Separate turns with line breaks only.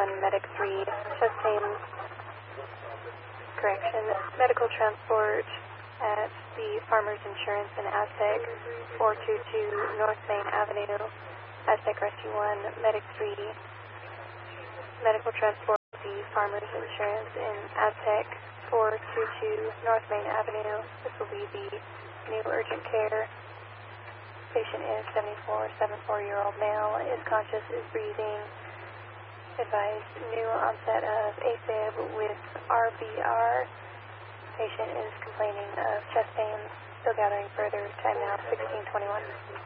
Medic 3, chest pains, correction, medical transport at the Farmers Insurance in Aztec, 422 North Main Avenue, Aztec Rescue 1, Medic 3, medical transport at the Farmers Insurance in Aztec, 422 North Main Avenue. This will be the new urgent care. Patient is 74-year-old male, is conscious, is breathing. Advised new onset of AFib with RVR. Patient is complaining of chest pains. Still gathering further. Time now 16:21.